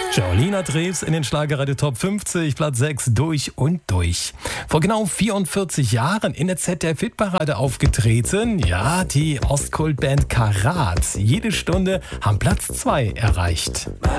Jolina Drews in den Schlagerradio Top 50, Platz 6, durch und durch. Vor genau 44 Jahren in der ZDF-Hitparade aufgetreten. Ja, die Ostkultband Karat. Jede Stunde haben Platz 2 erreicht.